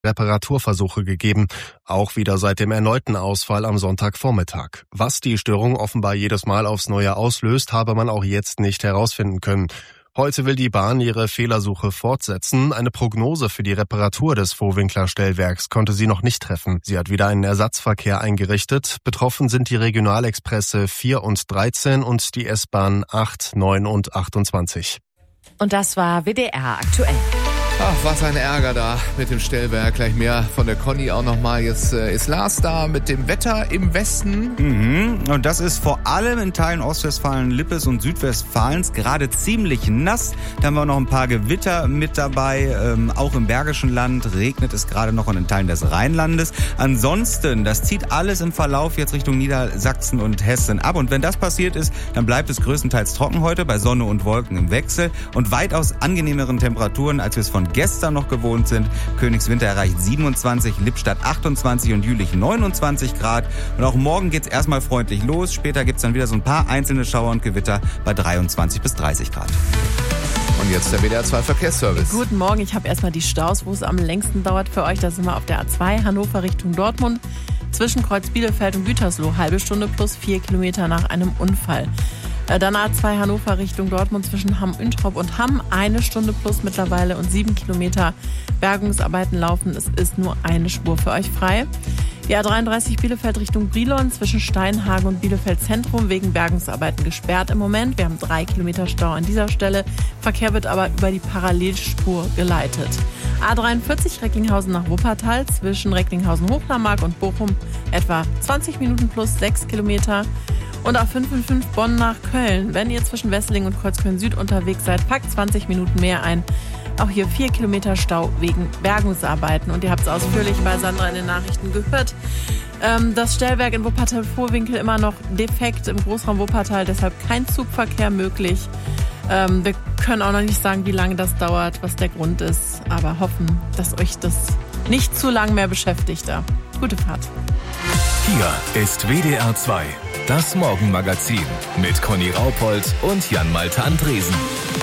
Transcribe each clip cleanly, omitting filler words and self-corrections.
Reparaturversuche gegeben, auch wieder seit dem erneuten Ausfall am Sonntagvormittag. Was die Störung offenbar jedes Mal aufs Neue auslöst, habe man auch jetzt nicht herausfinden können. Heute will die Bahn ihre Fehlersuche fortsetzen. Eine Prognose für die Reparatur des Vohwinkler Stellwerks konnte sie noch nicht treffen. Sie hat wieder einen Ersatzverkehr eingerichtet. Betroffen sind die Regionalexpresse 4 und 13 und die S-Bahn 8, 9 und 28. Und das war WDR aktuell. Ach, was ein Ärger da mit dem Stellwerk. Gleich mehr von der Conny auch nochmal. Jetzt ist Lars da mit dem Wetter im Westen. Und das ist vor allem in Teilen Ostwestfalen, Lippes und Südwestfalens gerade ziemlich nass. Da haben wir noch ein paar Gewitter mit dabei. Auch im Bergischen Land regnet es gerade noch in Teilen des Rheinlandes. Ansonsten, das zieht alles im Verlauf jetzt Richtung Niedersachsen und Hessen ab. Und wenn das passiert ist, dann bleibt es größtenteils trocken heute bei Sonne und Wolken im Wechsel und weitaus angenehmeren Temperaturen, als wir es von gestern noch gewohnt sind. Königswinter erreicht 27, Lippstadt 28 und Jülich 29 Grad. Und auch morgen geht's erstmal freundlich los. Später gibt's dann wieder so ein paar einzelne Schauer und Gewitter bei 23 bis 30 Grad. Und jetzt der WDR 2 Verkehrsservice. Guten Morgen, ich habe erstmal die Staus, wo es am längsten dauert für euch. Da sind wir auf der A2 Hannover Richtung Dortmund. Zwischen Kreuz Bielefeld und Gütersloh, halbe Stunde plus 4 Kilometer nach einem Unfall. Dann A2 Hannover Richtung Dortmund zwischen Hamm-Üntrop und Hamm, 1 Stunde plus mittlerweile und 7 Kilometer Bergungsarbeiten laufen. Es ist nur eine Spur für euch frei. Die A33 Bielefeld Richtung Brilon zwischen Steinhagen und Bielefeld Zentrum wegen Bergungsarbeiten gesperrt im Moment. Wir haben 3 Kilometer Stau an dieser Stelle. Verkehr wird aber über die Parallelspur geleitet. A43 Recklinghausen nach Wuppertal zwischen Recklinghausen-Hochlarmark und Bochum etwa 20 Minuten plus 6 Kilometer. Und A555 Bonn nach Köln. Wenn ihr zwischen Wesseling und Kreuzköln-Süd unterwegs seid, packt 20 Minuten mehr ein. Auch hier 4 Kilometer Stau wegen Bergungsarbeiten. Und ihr habt es ausführlich bei Sandra in den Nachrichten gehört. Das Stellwerk in Wuppertal-Vohwinkel immer noch defekt im Großraum Wuppertal, deshalb kein Zugverkehr möglich. Wir können auch noch nicht sagen, wie lange das dauert, was der Grund ist, aber hoffen, dass euch das nicht zu lang mehr beschäftigt. Gute Fahrt. Hier ist WDR 2, das Morgenmagazin mit Conny Raupold und Jan-Malte Andresen.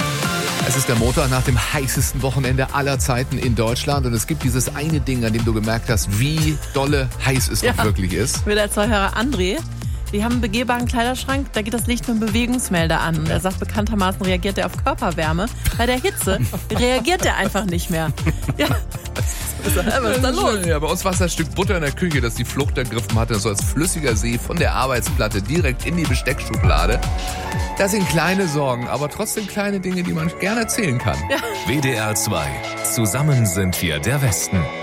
Es ist der Montag nach dem heißesten Wochenende aller Zeiten in Deutschland und es gibt dieses eine Ding, an dem du gemerkt hast, wie dolle heiß es doch wirklich ist. WDR-2-Hörer André, die haben einen begehbaren Kleiderschrank, da geht das Licht mit dem Bewegungsmelder an. Und er sagt, bekanntermaßen reagiert er auf Körperwärme. Bei der Hitze reagiert er einfach nicht mehr. Ja. Was ist da los? Ja, bei uns war es das Stück Butter in der Küche, das die Flucht ergriffen hatte, so als flüssiger See von der Arbeitsplatte direkt in die Besteckschublade. Das sind kleine Sorgen, aber trotzdem kleine Dinge, die man gerne erzählen kann. Ja. WDR 2. Zusammen sind wir der Westen.